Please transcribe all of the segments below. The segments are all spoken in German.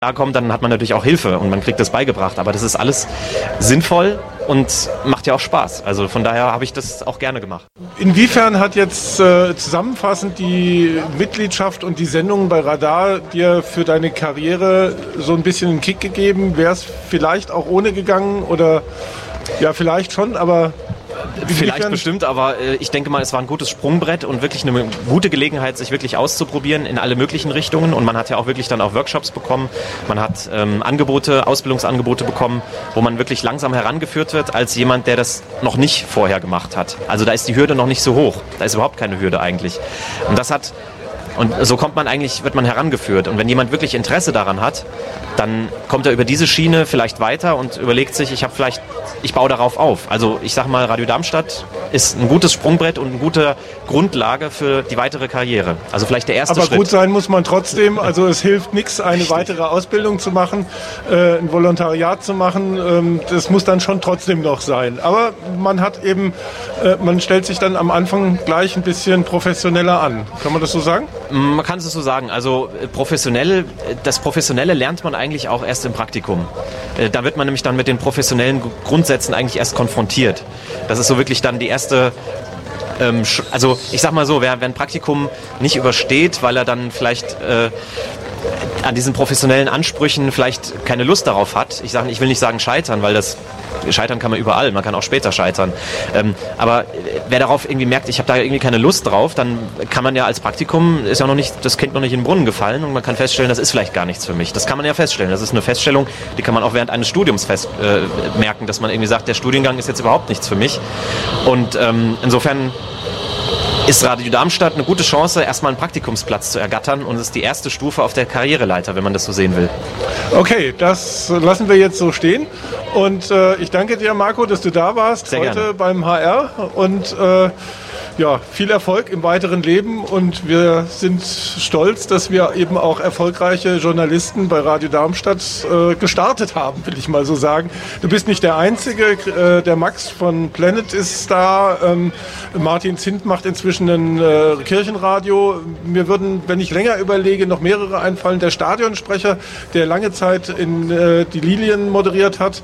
kommt, dann hat man natürlich auch Hilfe und man kriegt das beigebracht. Aber das ist alles sinnvoll und macht ja auch Spaß. Also von daher habe ich das auch gerne gemacht. Inwiefern hat jetzt zusammenfassend die Mitgliedschaft und die Sendungen bei Radar dir für deine Karriere so ein bisschen einen Kick gegeben? Wäre es vielleicht auch ohne gegangen oder ja, vielleicht schon, aber... Vielleicht bestimmt, aber ich denke mal, es war ein gutes Sprungbrett und wirklich eine gute Gelegenheit, sich wirklich auszuprobieren in alle möglichen Richtungen. Und man hat ja auch wirklich dann auch Workshops bekommen. Man hat Ausbildungsangebote bekommen, wo man wirklich langsam herangeführt wird als jemand, der das noch nicht vorher gemacht hat. Also da ist die Hürde noch nicht so hoch. Da ist überhaupt keine Hürde eigentlich. Und so wird man herangeführt. Und wenn jemand wirklich Interesse daran hat, dann kommt er über diese Schiene vielleicht weiter und überlegt sich, ich baue darauf auf. Also ich sag mal, Radio Darmstadt ist ein gutes Sprungbrett und eine gute Grundlage für die weitere Karriere. Also vielleicht der erste Schritt. Aber gut sein muss man trotzdem. Also es hilft nichts, eine weitere Ausbildung zu machen, ein Volontariat zu machen. Das muss dann schon trotzdem noch sein. Aber man stellt sich dann am Anfang gleich ein bisschen professioneller an. Kann man das so sagen? Man kann es so sagen. Also das Professionelle lernt man eigentlich auch erst im Praktikum. Da wird man nämlich dann mit den professionellen Grundsätzen eigentlich erst konfrontiert. Das ist so wirklich dann die erste... Also ich sag mal so, wer ein Praktikum nicht übersteht, weil er dann vielleicht an diesen professionellen Ansprüchen vielleicht keine Lust darauf hat. Ich will nicht sagen scheitern, weil scheitern kann man überall, man kann auch später scheitern. Aber wer darauf irgendwie merkt, ich habe da irgendwie keine Lust drauf, dann kann man ja als Praktikum, ist ja noch nicht, das Kind noch nicht in den Brunnen gefallen und man kann feststellen, das ist vielleicht gar nichts für mich. Das kann man ja feststellen. Das ist eine Feststellung, die kann man auch während eines Studiums merken, dass man irgendwie sagt, der Studiengang ist jetzt überhaupt nichts für mich. Und insofern ist Radio Darmstadt eine gute Chance, erstmal einen Praktikumsplatz zu ergattern und es ist die erste Stufe auf der Karriereleiter, wenn man das so sehen will. Okay, das lassen wir jetzt so stehen und ich danke dir, Marco, dass du da warst Sehr heute gerne. Beim HR und viel Erfolg im weiteren Leben und wir sind stolz, dass wir eben auch erfolgreiche Journalisten bei Radio Darmstadt gestartet haben, will ich mal so sagen. Du bist nicht der Einzige, der Max von Planet ist da, Martin Zint macht inzwischen ein Kirchenradio. Mir würden, wenn ich länger überlege, noch mehrere einfallen. Der Stadionsprecher, der lange Zeit die Lilien moderiert hat,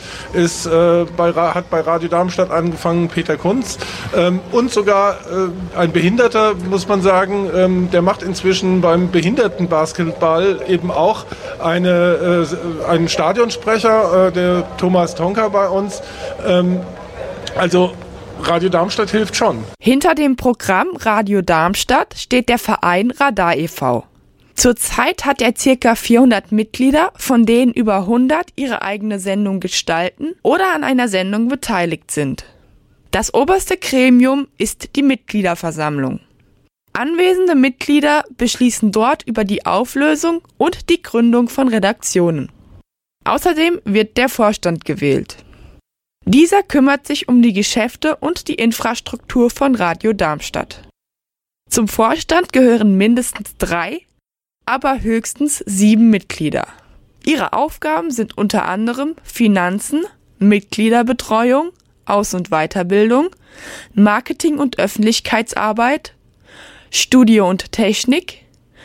hat bei Radio Darmstadt angefangen, Peter Kunz, und sogar ein Behinderter, muss man sagen, der macht inzwischen beim Behindertenbasketball eben auch einen Stadionsprecher, der Thomas Tonka bei uns. Also Radio Darmstadt hilft schon. Hinter dem Programm Radio Darmstadt steht der Verein Radar e.V. Zurzeit hat er ca. 400 Mitglieder, von denen über 100 ihre eigene Sendung gestalten oder an einer Sendung beteiligt sind. Das oberste Gremium ist die Mitgliederversammlung. Anwesende Mitglieder beschließen dort über die Auflösung und die Gründung von Redaktionen. Außerdem wird der Vorstand gewählt. Dieser kümmert sich um die Geschäfte und die Infrastruktur von Radio Darmstadt. Zum Vorstand gehören mindestens 3, aber höchstens 7 Mitglieder. Ihre Aufgaben sind unter anderem Finanzen, Mitgliederbetreuung, Aus- und Weiterbildung, Marketing und Öffentlichkeitsarbeit, Studio und Technik,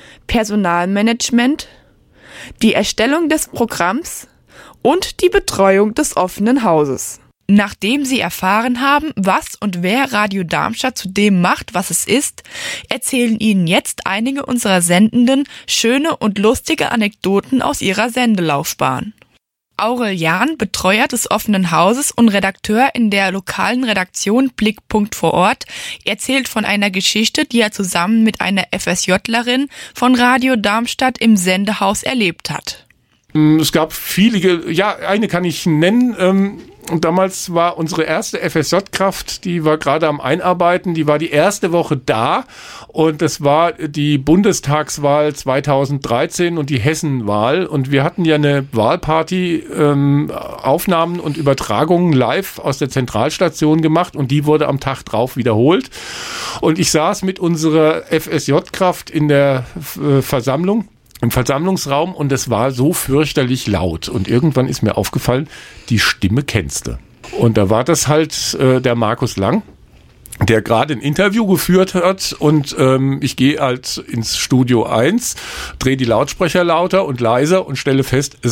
Personalmanagement, die Erstellung des Programms und die Betreuung des offenen Hauses. Nachdem Sie erfahren haben, was und wer Radio Darmstadt zu dem macht, was es ist, erzählen Ihnen jetzt einige unserer Sendenden schöne und lustige Anekdoten aus ihrer Sendelaufbahn. Aurel Jahn, Betreuer des offenen Hauses und Redakteur in der lokalen Redaktion Blickpunkt vor Ort, erzählt von einer Geschichte, die er zusammen mit einer FSJlerin von Radio Darmstadt im Sendehaus erlebt hat. Es gab viele, eine kann ich nennen. Und damals war unsere erste FSJ-Kraft, die war gerade am Einarbeiten, die war die erste Woche da und das war die Bundestagswahl 2013 und die Hessenwahl und wir hatten ja eine Wahlparty, Aufnahmen und Übertragungen live aus der Zentralstation gemacht und die wurde am Tag drauf wiederholt und ich saß mit unserer FSJ-Kraft in der Versammlung, im Versammlungsraum und es war so fürchterlich laut. Und irgendwann ist mir aufgefallen, die Stimme kennst du. Und da war das halt der Markus Lang. der gerade ein Interview geführt hat und ich gehe halt ins Studio 1, drehe die Lautsprecher lauter und leiser und stelle fest,